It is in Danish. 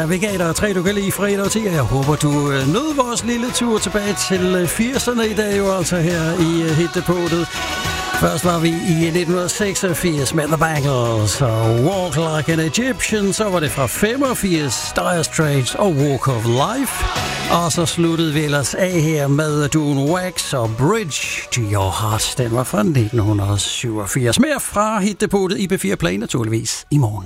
er Veganer 3, du kan lide fredag og 10. Jeg håber, du nød vores lille tur tilbage til 80'erne i dag, jo altså her i Hittepotet. Først var vi i 1986 med The Bangles og Walk Like an Egyptian. Så var det fra 85 Dire Straits og Walk of Life. Og så sluttede vi ellers af her med Dune Wax og Bridge to Your Heart. Den var fra 1987. Mere fra Hittepotet i P4 Play naturligvis i morgen.